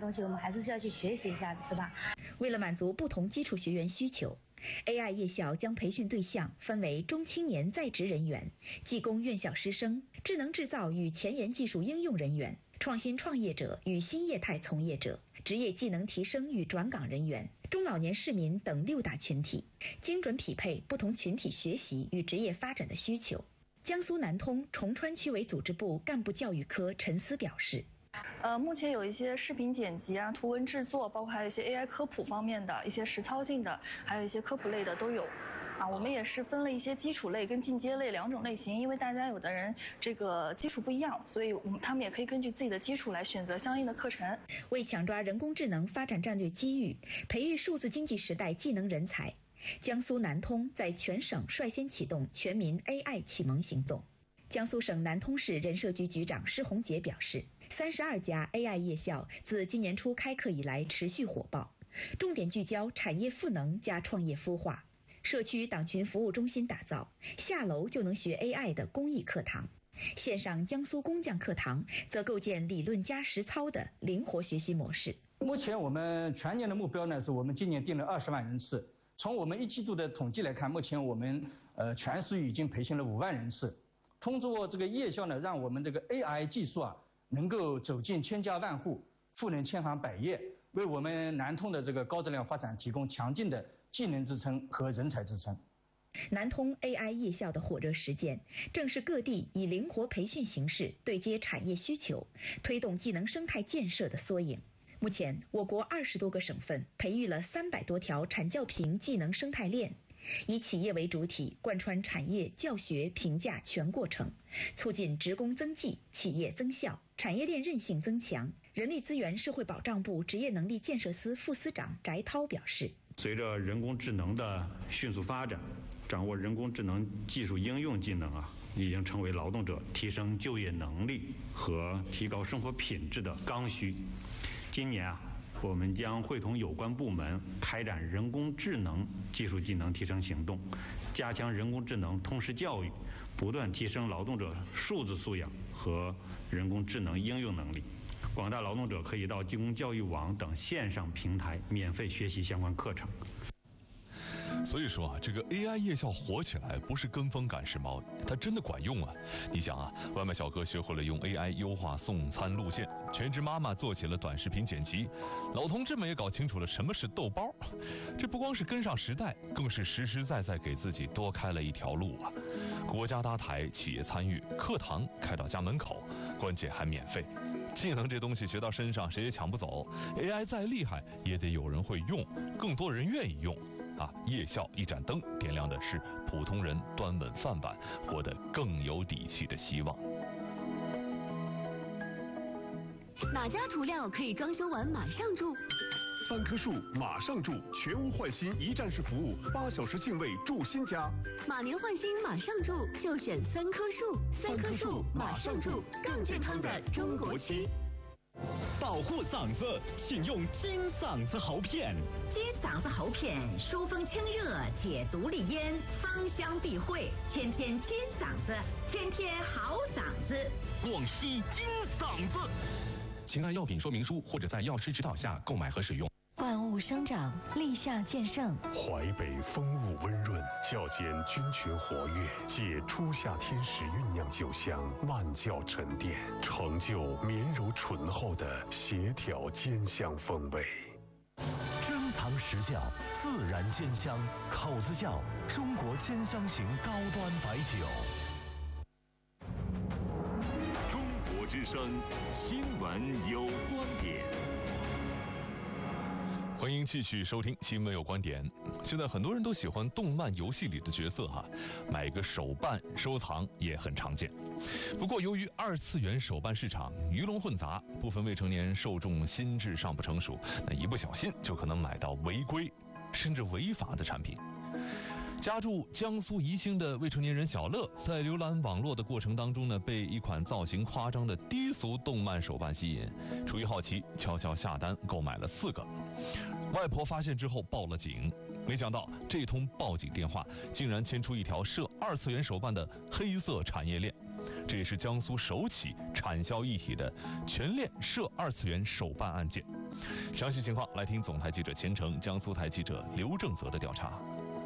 东西我们还是需要去学习一下的，是吧？ 为了满足不同基础学员需求， AI 夜校将培训对象分为中青年在职人员、技工院校师生、智能制造与前沿技术应用人员、创新创业者与新业态从业者、职业技能提升与转岗人员、中老年市民等6大群体，精准匹配不同群体学习与职业发展的需求。江苏南通崇川区委组织部干部教育科陈思表示， 目前有一些视频剪辑啊、图文制作，包括还有一些 AI 科普方面的一些实操性的，还有一些科普类的都有。我们也是分了一些基础类跟进阶类2种类型，因为大家有的人这个基础不一样，所以他们也可以根据自己的基础来选择相应的课程。 为抢抓人工智能发展战略机遇，培育数字经济时代技能人才，江苏南通在全省率先启动全民 AI 启蒙行动。江苏省南通市人社局局长施洪杰表示，32家 AI 夜校自今年初开课以来持续火爆，重点聚焦产业赋能加创业孵化，社区党群服务中心打造下楼就能学 AI 的公益课堂，线上江苏工匠课堂则构建理论加实操的灵活学习模式。 目前我们全年的目标呢，是我们今年定了20万人次。从我们1季度的统计来看，目前我们全市已经培训了5万人次。通过这个夜校呢，让我们这个 AI 技术能够走进千家万户，赋能千行百业，为我们南通的这个高质量发展提供强劲的技能支撑和人才支撑。 南通 AI 夜校的火热实践，正是各地以灵活培训形式对接产业需求，推动技能生态建设的缩影。目前，我国20多个省份培育了300多条产教评技能生态链，以企业为主体，贯穿产业、教学、评价全过程，促进职工增技、企业增效、产业链韧性增强。人力资源社会保障部职业能力建设司副司长翟涛表示， 随着人工智能的迅速发展，掌握人工智能技术应用技能已经成为劳动者提升就业能力和提高生活品质的刚需。今年我们将会同有关部门开展人工智能技术技能提升行动，加强人工智能通识教育，不断提升劳动者数字素养和人工智能应用能力。广大劳动者可以到技工教育网等线上平台免费学习相关课程。 所以说这个 AI 夜校火起来不是跟风赶时髦，它真的管用啊！你想外卖小哥学会了用 AI 优化送餐路线，全职妈妈做起了短视频剪辑，老同志们也搞清楚了什么是豆包。这不光是跟上时代，更是实实在在给自己多开了一条路啊！国家搭台，企业参与，课堂开到家门口，关键还免费。技能这东西学到身上，谁也抢不走。AI 再厉害，也得有人会用，更多人愿意用。夜校一盏灯，点亮的是普通人端稳饭碗，活得更有底气的希望。 哪家涂料可以装修完马上住 ？3棵树马上住，全屋换新一站式服务，8小时净位住新家。 马年换新马上住，就选3棵树。3棵树马上住，更健康的中国区。 保护嗓子，请用金嗓子喉片。 金嗓子喉片疏风清热，解毒利咽，芳香避秽，天天金嗓子，天天好嗓子。 广西金嗓子， 请按药品说明书或者在药师指导下购买和使用。 万物生长，立夏见盛。 淮北风物温润，较间菌群活跃，借初夏天时酝酿酒香，慢酵沉淀，成就绵柔醇厚的协调兼香风味。 珍藏实窖，自然兼香，口子窖，中国兼香型高端白酒。 中国之声，新闻有观点。 欢迎继续收听新闻有观点。现在很多人都喜欢动漫游戏里的角色买个手办收藏也很常见。不过由于2次元手办市场鱼龙混杂，部分未成年受众心智尚不成熟，那一不小心就可能买到违规甚至违法的产品。家住江苏宜兴的未成年人小乐，在浏览网络的过程当中呢，被一款造型夸张的低俗动漫手办吸引，出于好奇悄悄下单购买了4个。外婆发现之后报了警，没想到这通报警电话竟然牵出一条涉2次元手办的黑色产业链，这也是江苏首起产销一体的全链涉2次元手办案件。 详细情况来听总台记者钱成、江苏台记者刘正泽的调查。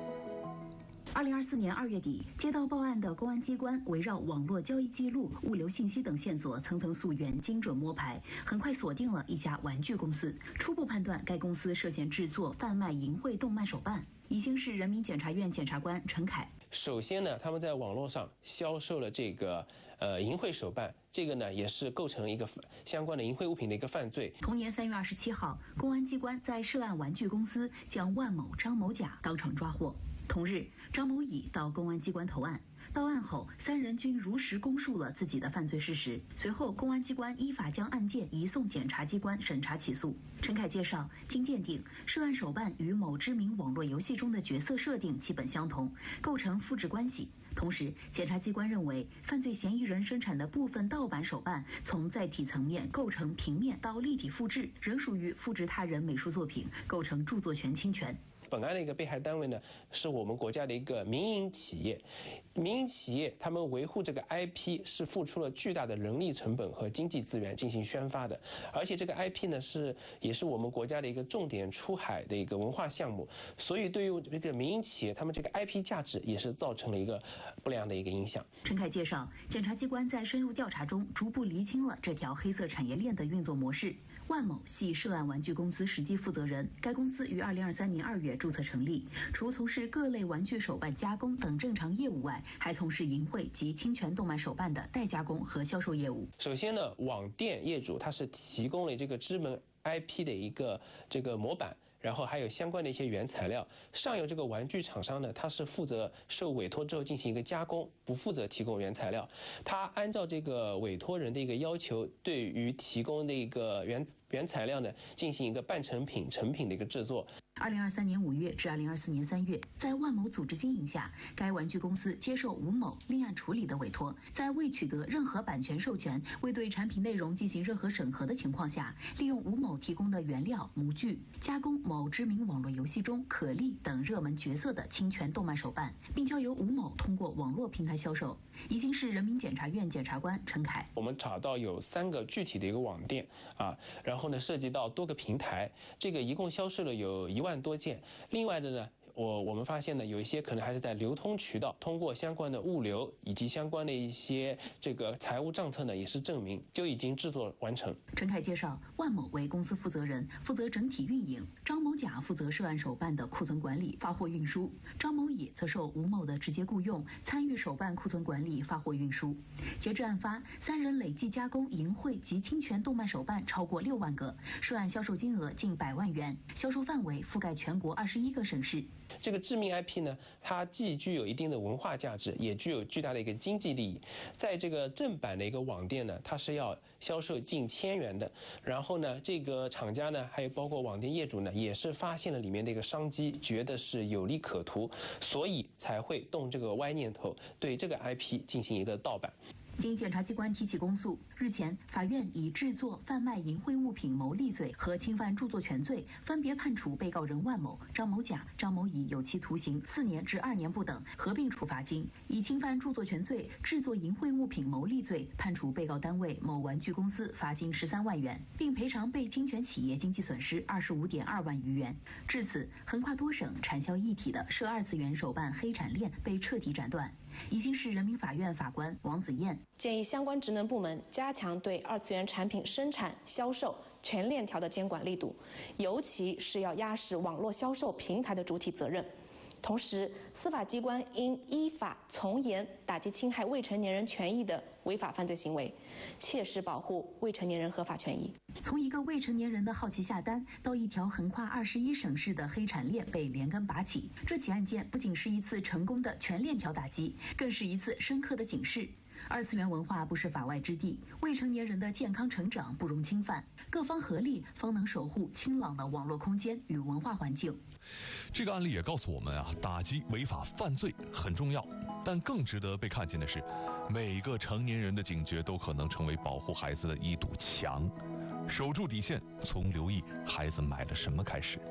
2024年2月底，接到报案的公安机关围绕网络交易记录、物流信息等线索，层层溯源，精准摸排，很快锁定了一家玩具公司。初步判断，该公司涉嫌制作、贩卖淫秽动漫手办。宜兴市人民检察院检察官陈凯， 首先呢，他们在网络上销售了这个淫秽手办，这个呢也是构成一个相关的淫秽物品的一个犯罪。 同年3月27号，公安机关在涉案玩具公司将万某、张某甲当场抓获。同日，张某乙到公安机关投案。到案后，3人均如实供述了自己的犯罪事实。随后，公安机关依法将案件移送检察机关审查起诉。陈凯介绍，经鉴定，涉案手办与某知名网络游戏中的角色设定基本相同，构成复制关系。同时，检察机关认为，犯罪嫌疑人生产的部分盗版手办，从载体层面构成平面到立体复制，仍属于复制他人美术作品，构成著作权侵权。 本案的一个被害单位呢，是我们国家的一个民营企业。民营企业他们维护这个 IP 是付出了巨大的人力成本和经济资源进行宣发的，而且这个 IP 呢也是我们国家的一个重点出海的一个文化项目，所以对于这个民营企业，他们这个 IP 价值也是造成了一个不良的一个影响。 陈凯介绍，检察机关在深入调查中逐步厘清了这条黑色产业链的运作模式。万某系涉案玩具公司实际负责人，该公司于2023年2月注册成立，除从事各类玩具手办加工等正常业务外，还从事淫秽及侵权动漫手办的代加工和销售业务。 首先呢，网店业主他是提供了这个知名 IP 的一个这个模板，然后还有相关的一些原材料。上游这个玩具厂商呢，他是负责受委托之后进行一个加工，不负责提供原材料。他按照这个委托人的一个要求，对于提供的一个原材料呢，进行一个半成品、成品的一个制作。 2023年5月至2024年3月，在万某组织经营下，该玩具公司接受吴某另案处理的委托，在未取得任何版权授权、未对产品内容进行任何审核的情况下，利用吴某提供的原料模具，加工某知名网络游戏中可莉等热门角色的侵权动漫手办，并交由吴某通过网络平台销售。宜兴市人民检察院检察官陈凯， 我们查到有3个具体的一个网店然后呢涉及到多个平台，这个一共销售了有1万多件。另外的呢，我们发现呢，有一些可能还是在流通渠道，通过相关的物流以及相关的一些这个财务账册呢，也是证明就已经制作完成。 陈凯介绍，万某为公司负责人，负责整体运营；张某甲负责涉案手办的库存管理、发货运输；张某乙则受吴某的直接雇佣，参与手办库存管理、发货运输。截至案发，3人累计加工淫秽及侵权动漫手办超过6万个，涉案销售金额近100万元，销售范围覆盖全国21个省市。 这个知名 IP 呢，它既具有一定的文化价值，也具有巨大的一个经济利益。在这个正版的一个网店呢，它是要销售近1000元的。然后呢，这个厂家呢，还有包括网店业主呢，也是发现了里面的一个商机，觉得是有利可图，所以才会动这个歪念头，对这个 IP 进行一个盗版。 经检察机关提起公诉，日前法院以制作、贩卖淫秽物品牟利罪和侵犯著作权罪，分别判处被告人万某、张某甲、张某乙有期徒刑4年至2年不等，合并处罚金；以侵犯著作权罪、制作淫秽物品牟利罪，判处被告单位某玩具公司罚金13万元，并赔偿被侵权企业经济损失25.2万余元。至此，横跨多省、产销一体的涉2次元手办黑产链被彻底斩断。宜兴市人民法院法官王子燕建议相关职能部门加强对2次元产品生产、销售全链条的监管力度，尤其是要压实网络销售平台的主体责任。同时，司法机关应依法从严打击侵害未成年人权益的违法犯罪行为，切实保护未成年人合法权益。 从一个未成年人的好奇下单，到一条横跨21省市的黑产链被连根拔起，这起案件不仅是一次成功的全链条打击，更是一次深刻的警示。2次元文化不是法外之地，未成年人的健康成长不容侵犯，各方合力方能守护清朗的网络空间与文化环境。 这个案例也告诉我们打击违法犯罪很重要，但更值得被看见的是，每个成年人的警觉都可能成为保护孩子的一堵墙。守住底线，从留意孩子买了什么开始。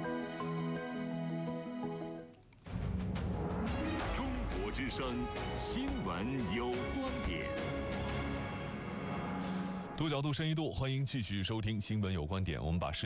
中国之声新闻有观点。 多角度深一度，欢迎继续收听新闻有观点。我们把